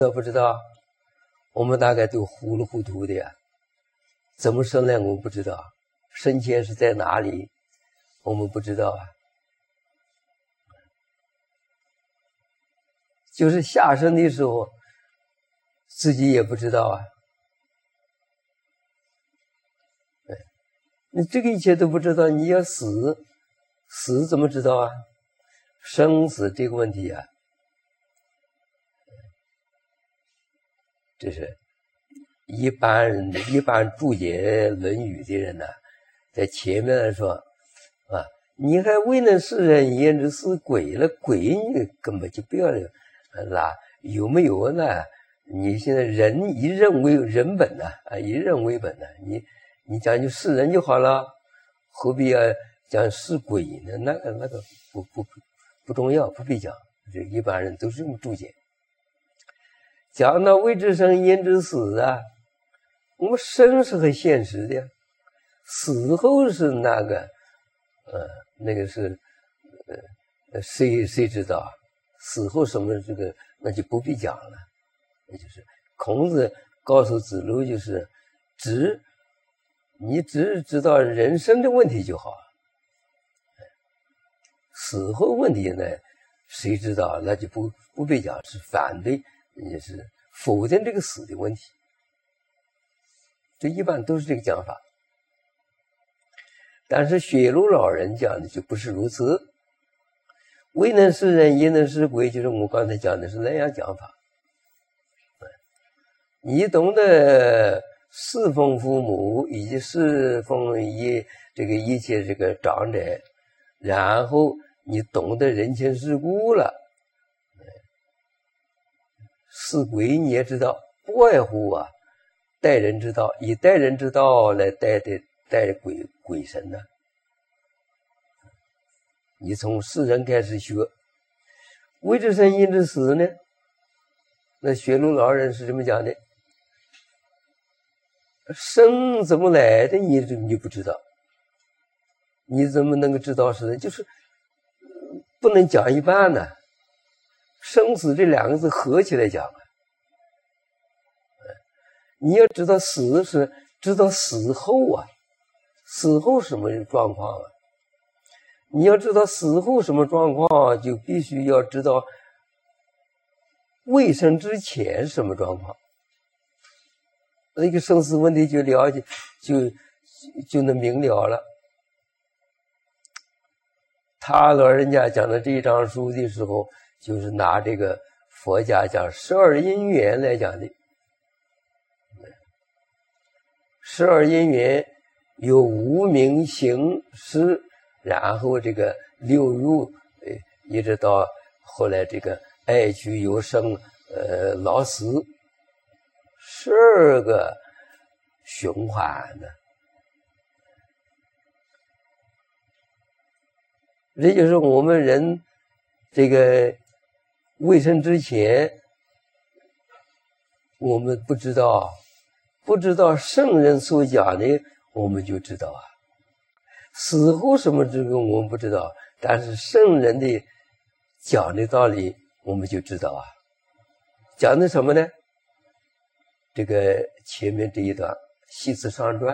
不知道？我们大概都糊里糊涂的呀。怎么生来我们不知道，生前是在哪里，我们不知道啊。就是下生的时候，自己也不知道啊。你这个一切都不知道，你要死怎么知道啊？生死这个问题啊，这是一般注解《论语》的人呢，在前面说啊，你还未能是人，焉知是鬼了？鬼你根本就不要拉，有没有呢？你现在人以人为人本呢，以人为本呢，你讲就是人就好了，何必要讲是鬼呢？那个不重要，不必讲。这一般人都是用注解。讲到未知生焉知死啊，我们生是很现实的，死后是那个是谁知道？死后什么这个那就不必讲了。也就是孔子告诉子路，就是你只知道人生的问题就好，死后问题呢，谁知道？那就不必讲，是反对，也是否定这个死的问题。这一般都是这个讲法。但是雪庐老人讲的就不是如此，未能是人，焉能是鬼，就是我刚才讲的是那样讲法。你懂得侍奉父母以及侍奉一切这个长者，然后你懂得人情世故了，是鬼你也知道，不外乎啊待人之道，以待人之道来待鬼神呢。你从世人开始学，未知生焉知死呢？那雪庐老人是这么讲的，生怎么来的你不知道，你怎么能够知道是？就是不能讲一半呢。生死这两个字合起来讲啊，你要知道死是知道死后啊，死后什么状况啊？你要知道死后什么状况，就必须要知道未生之前什么状况。那个生死问题就了解，就能明了了。他老人家讲的这一章书的时候，就是拿这个佛家讲12因缘来讲的。12因缘有无明行识，然后这个六入，一直到后来这个爱取有生，老死，12个循环呢。这就是我们人这个未生之前，我们不知道圣人所讲的，我们就知道啊。死后什么这个我们不知道，但是圣人的讲的道理我们就知道啊。讲的什么呢？这个前面这一段系辞上传，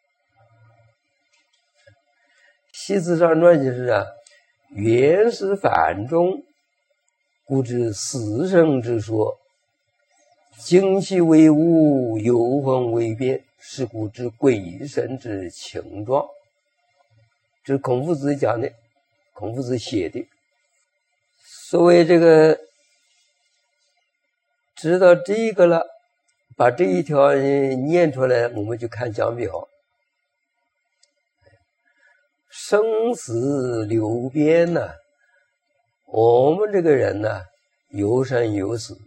系辞上传就是啊，原始梵中，故知死生之说，精气为物，游魂为变，是故知鬼神之情状。这是孔夫子讲的，孔夫子写的。所谓这个知道这个了，把这一条念出来，我们就看讲表。生死流变呢，我们这个人呢，有生有死，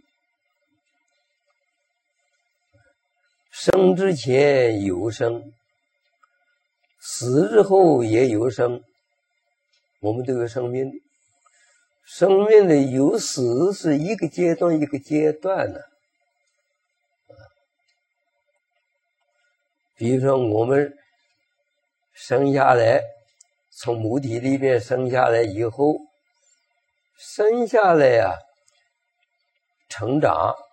生之前有生，死之后也有生，我们都有生命的。生命的有死是一个阶段一个阶段的。比如说我们生下来，从母体里面生下来以后，生下来啊，成长